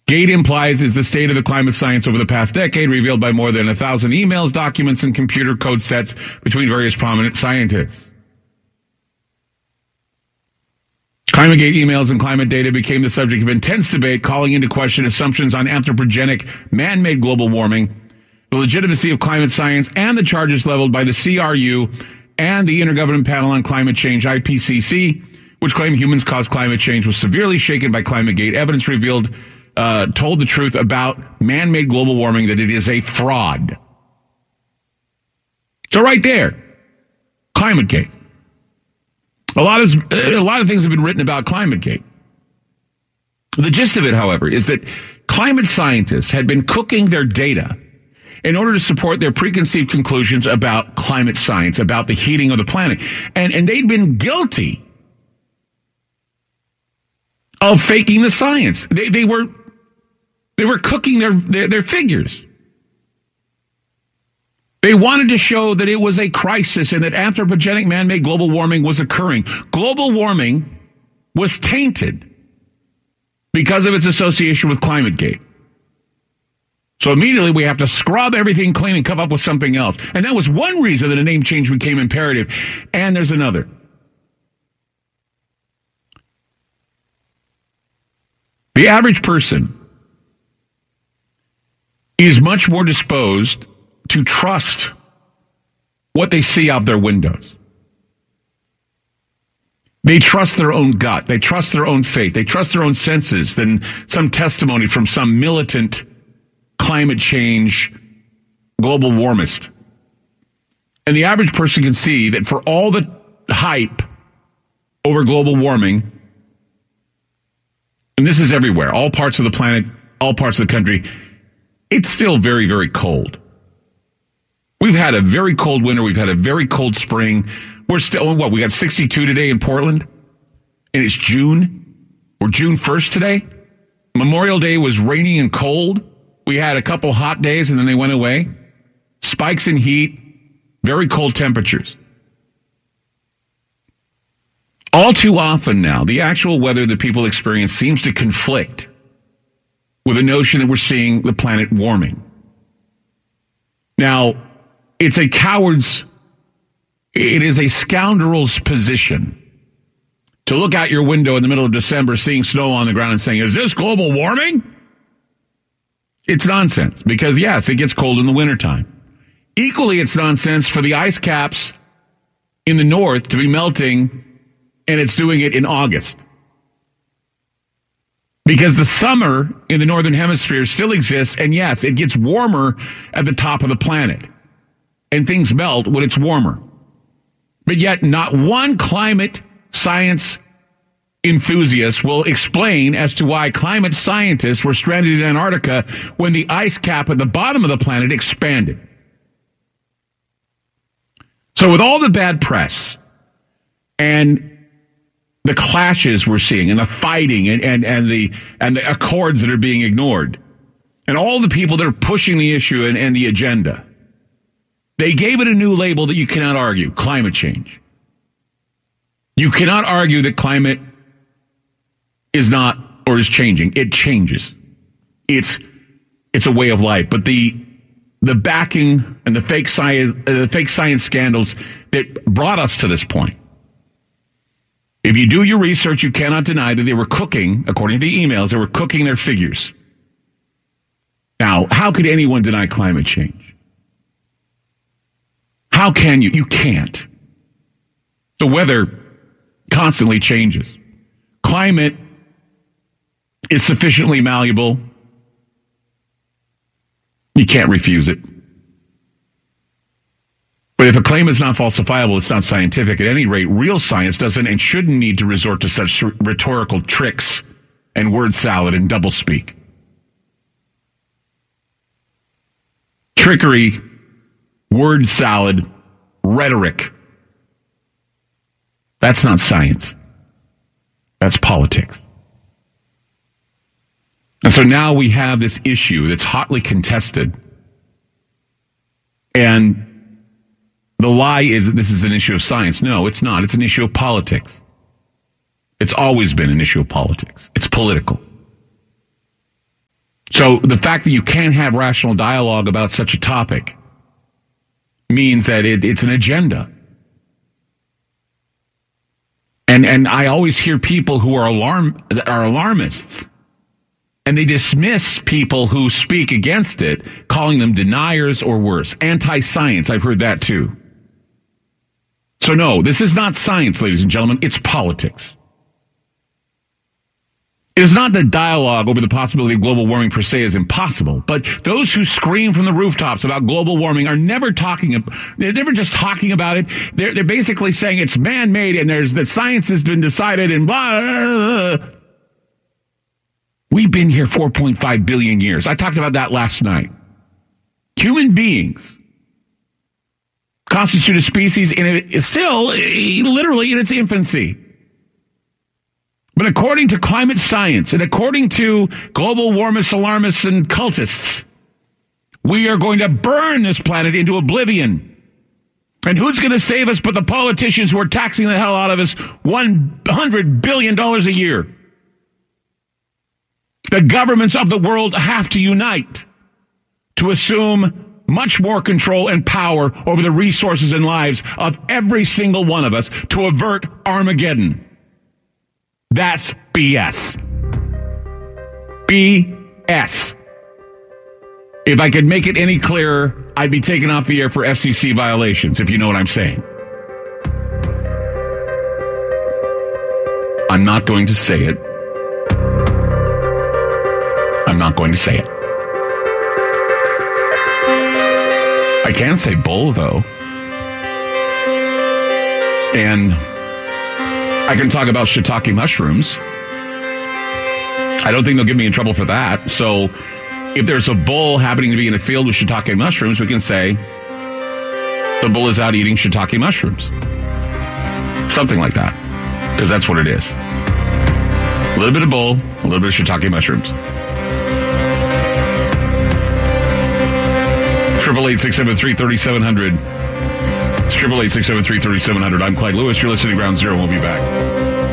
Gate implies is the state of the climate science over the past decade, revealed by more than 1,000 emails, documents, and computer code sets between various prominent scientists. ClimateGate emails and climate data became the subject of intense debate, calling into question assumptions on anthropogenic man-made global warming, the legitimacy of climate science, and the charges leveled by the CRU and the Intergovernmental Panel on Climate Change, IPCC, which claim humans caused climate change, was severely shaken by ClimateGate. Evidence revealed told the truth about man-made global warming, that it is a fraud. So right there, ClimateGate. A lot of things have been written about ClimateGate. The gist of it, however, is that climate scientists had been cooking their data in order to support their preconceived conclusions about climate science, about the heating of the planet. And they'd been guilty of faking the science. They were cooking their figures. They wanted to show that it was a crisis and that anthropogenic man-made global warming was occurring. Global warming was tainted because of its association with ClimateGate. So immediately we have to scrub everything clean and come up with something else. And that was one reason that a name change became imperative. And there's another. The average person is much more disposed to trust what they see out their windows. They trust their own gut. They trust their own faith. They trust their own senses than some testimony from some militant climate change global warmist. And the average person can see that for all the hype over global warming, and this is everywhere, all parts of the planet, all parts of the country, it's still very, very cold. We've had a very cold winter. We've had a very cold spring. We're still, we got 62 today in Portland, and it's June. We're June 1st today. Memorial Day was rainy and cold. We had a couple hot days, and then they went away. Spikes in heat, very cold temperatures. All too often now, the actual weather that people experience seems to conflict with the notion that we're seeing the planet warming. Now, it is a scoundrel's position to look out your window in the middle of December, seeing snow on the ground and saying, is this global warming? It's nonsense because, yes, it gets cold in the wintertime. Equally, it's nonsense for the ice caps in the north to be melting, and it's doing it in August. Because the summer in the northern hemisphere still exists, and yes, it gets warmer at the top of the planet. And things melt when it's warmer. But yet not one climate science enthusiast will explain as to why climate scientists were stranded in Antarctica when the ice cap at the bottom of the planet expanded. So with all the bad press and the clashes we're seeing and the fighting and the accords that are being ignored and all the people that are pushing the issue and the agenda, they gave it a new label that you cannot argue, climate change. You cannot argue that climate is not or is changing. It changes. It's a way of life. But the backing and the fake science scandals that brought us to this point. If you do your research, you cannot deny that they were cooking, according to the emails, they were cooking their figures. Now, how could anyone deny climate change? How can you? You can't. The weather constantly changes. Climate is sufficiently malleable. You can't refuse it. But if a claim is not falsifiable, it's not scientific. At any rate, real science doesn't and shouldn't need to resort to such rhetorical tricks and word salad and doublespeak. Trickery, word salad, rhetoric. That's not science. That's politics. And so now we have this issue that's hotly contested. And the lie is that this is an issue of science. No, it's not. It's an issue of politics. It's always been an issue of politics. It's political. So the fact that you can't have rational dialogue about such a topic means that it's an agenda. And I always hear people who are alarmists, and they dismiss people who speak against it, calling them deniers or worse. Anti-science, I've heard that too. So no, this is not science, ladies and gentlemen. It's politics. It is not that dialogue over the possibility of global warming per se is impossible, but those who scream from the rooftops about global warming are never they're never just talking about it. They're basically saying it's man-made and the science has been decided and blah, blah, blah. We've been here 4.5 billion years. I talked about that last night. Human beings constitute a species and it is still literally in its infancy. But according to climate science and according to global warmists, alarmists, and cultists, we are going to burn this planet into oblivion. And who's going to save us but the politicians who are taxing the hell out of us $100 billion a year? The governments of the world have to unite to assume much more control and power over the resources and lives of every single one of us to avert Armageddon. That's BS. BS. If I could make it any clearer, I'd be taken off the air for FCC violations, if you know what I'm saying. I'm not going to say it. I'm not going to say it. I can say bull, though. And I can talk about shiitake mushrooms. I don't think they'll get me in trouble for that. So if there's a bull happening to be in a field with shiitake mushrooms, we can say the bull is out eating shiitake mushrooms. Something like that. Because that's what it is. A little bit of bull, a little bit of shiitake mushrooms. 888-673-3700. It's 888-673-3700. I'm Clyde Lewis. You're listening to Ground Zero. We'll be back.